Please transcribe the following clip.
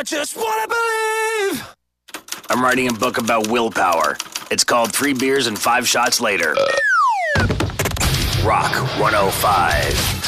just wanna believe. I'm writing a book about willpower. It's called 3 Beers and 5 Shots Later. Rock 105.